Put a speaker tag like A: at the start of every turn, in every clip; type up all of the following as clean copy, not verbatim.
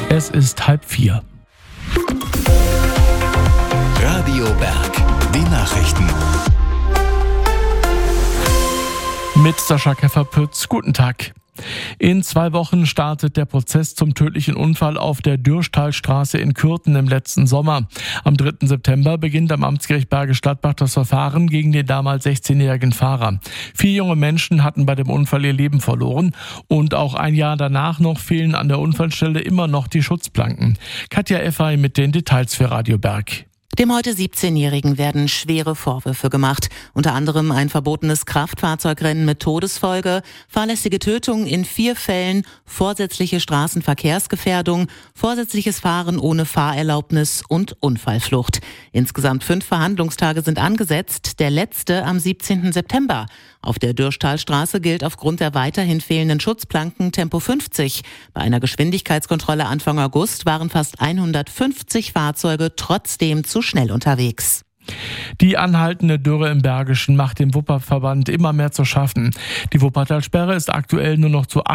A: Es ist 3:30.
B: Radio Berg, die Nachrichten.
A: Mit Sascha Kefferpütz, guten Tag. In 2 Wochen startet der Prozess zum tödlichen Unfall auf der Dürschtalstraße in Kürten im letzten Sommer. Am 3. September beginnt am Amtsgericht Bergisch Gladbach das Verfahren gegen den damals 16-jährigen Fahrer. 4 junge Menschen hatten bei dem Unfall ihr Leben verloren und auch ein Jahr danach noch fehlen an der Unfallstelle immer noch die Schutzplanken. Katja Effay mit den Details für Radio Berg.
C: Dem heute 17-Jährigen werden schwere Vorwürfe gemacht. Unter anderem ein verbotenes Kraftfahrzeugrennen mit Todesfolge, fahrlässige Tötung in 4 Fällen, vorsätzliche Straßenverkehrsgefährdung, vorsätzliches Fahren ohne Fahrerlaubnis und Unfallflucht. Insgesamt 5 Verhandlungstage sind angesetzt, der letzte am 17. September. Auf der Dürschtalstraße gilt aufgrund der weiterhin fehlenden Schutzplanken Tempo 50. Bei einer Geschwindigkeitskontrolle Anfang August waren fast 150 Fahrzeuge trotzdem zu schnell unterwegs.
A: Die anhaltende Dürre im Bergischen macht dem Wupperverband immer mehr zu schaffen. Die Wuppertalsperre ist aktuell nur noch zu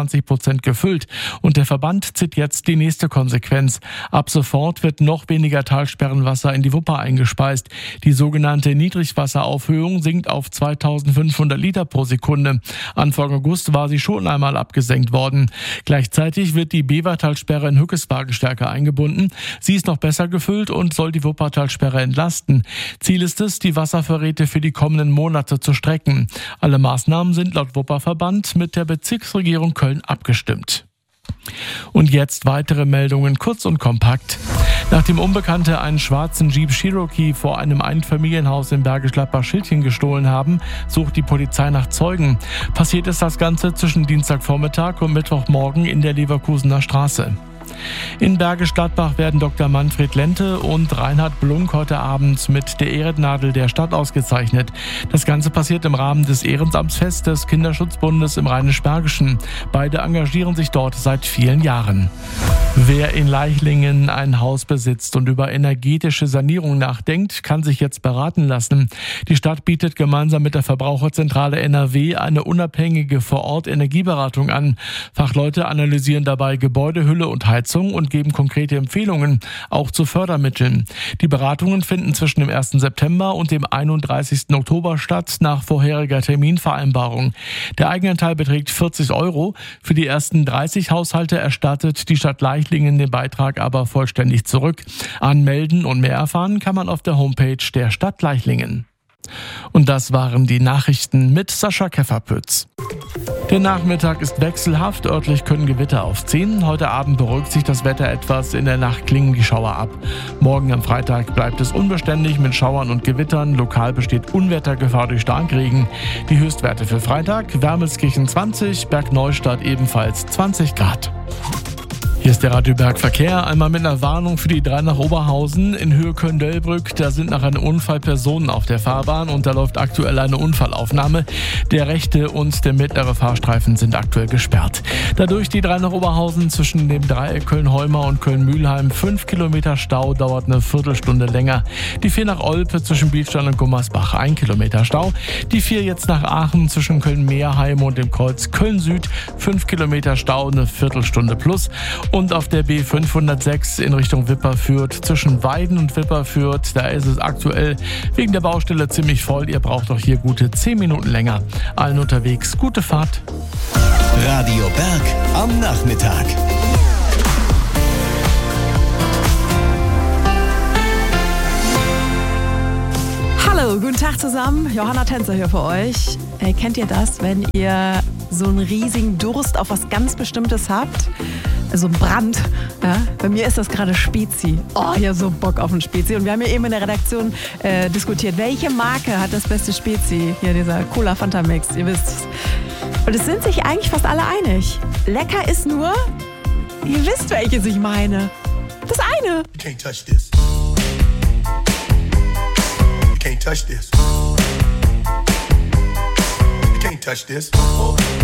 A: 28% gefüllt und der Verband zieht jetzt die nächste Konsequenz. Ab sofort wird noch weniger Talsperrenwasser in die Wupper eingespeist. Die sogenannte Niedrigwasseraufhöhung sinkt auf 2500 Liter pro Sekunde. Anfang August war sie schon einmal abgesenkt worden. Gleichzeitig wird die Bevertalsperre in Hückeswagen stärker eingebunden. Sie ist noch besser gefüllt und soll die Wuppertalsperre entlasten. Ziel ist es, die Wasservorräte für die kommenden Monate zu strecken. Alle Maßnahmen sind laut Wupperverband mit der Bezirksregierung Köln abgestimmt. Und jetzt weitere Meldungen, kurz und kompakt. Nachdem Unbekannte einen schwarzen Jeep Cherokee vor einem Einfamilienhaus in Bergisch Gladbach-Schiltchen gestohlen haben, sucht die Polizei nach Zeugen. Passiert ist das Ganze zwischen Dienstagvormittag und Mittwochmorgen in der Leverkusener Straße. In Bergisch Gladbach werden Dr. Manfred Lente und Reinhard Blunk heute Abend mit der Ehrennadel der Stadt ausgezeichnet. Das Ganze passiert im Rahmen des Ehrenamtsfests des Kinderschutzbundes im Rheinisch-Bergischen. Beide engagieren sich dort seit vielen Jahren. Wer in Leichlingen ein Haus besitzt und über energetische Sanierung nachdenkt, kann sich jetzt beraten lassen. Die Stadt bietet gemeinsam mit der Verbraucherzentrale NRW eine unabhängige Vor-Ort-Energieberatung an. Fachleute analysieren dabei Gebäudehülle und Heizung und geben konkrete Empfehlungen, auch zu Fördermitteln. Die Beratungen finden zwischen dem 1. September und dem 31. Oktober statt, nach vorheriger Terminvereinbarung. Der Eigenanteil beträgt 40 €. Für die ersten 30 Haushalte erstattet die Stadt Leichlingen den Beitrag aber vollständig zurück. Anmelden und mehr erfahren kann man auf der Homepage der Stadt Leichlingen. Und das waren die Nachrichten mit Sascha Kefferpütz. Der Nachmittag ist wechselhaft, örtlich können Gewitter aufziehen. Heute Abend beruhigt sich das Wetter etwas, in der Nacht klingen die Schauer ab. Morgen am Freitag bleibt es unbeständig mit Schauern und Gewittern. Lokal besteht Unwettergefahr durch Starkregen. Die Höchstwerte für Freitag: Wermelskirchen 20, Bergneustadt ebenfalls 20 Grad. Hier ist der Radio Berg Verkehr. Einmal mit einer Warnung für die 3 nach Oberhausen in Höhe Köln-Dellbrück. Da sind nach einem Unfall Personen auf der Fahrbahn und da läuft aktuell eine Unfallaufnahme. Der rechte und der mittlere Fahrstreifen sind aktuell gesperrt. Dadurch die 3 nach Oberhausen zwischen dem Dreieck Köln-Heumar und Köln-Mühlheim. 5 Kilometer Stau, dauert eine Viertelstunde länger. Die 4 nach Olpe zwischen Bielstein und Gummersbach, 1 Kilometer Stau. Die 4 jetzt nach Aachen zwischen Köln-Meerheim und dem Kreuz Köln-Süd. 5 Kilometer Stau, eine Viertelstunde plus. Und auf der B506 in Richtung Wipperfürth, zwischen Weiden und Wipperfürth, da ist es aktuell wegen der Baustelle ziemlich voll. Ihr braucht doch hier gute 10 Minuten länger. Allen unterwegs, gute Fahrt.
B: Radio Berg am Nachmittag.
D: Hallo, guten Tag zusammen. Johanna Tänzer hier für euch. Kennt ihr das, wenn ihr so einen riesigen Durst auf was ganz Bestimmtes habt? Also ein Brand. Ja? Bei mir ist das gerade Spezi. Oh, ich habe so Bock auf ein Spezi. Und wir haben ja eben in der Redaktion diskutiert, welche Marke hat das beste Spezi? Hier dieser Cola Fanta Mix, ihr wisst es. Und es sind sich eigentlich fast alle einig. Lecker ist nur, ihr wisst, welches ich meine. Das eine.
E: You can't touch this. You can't touch this. You can't touch this.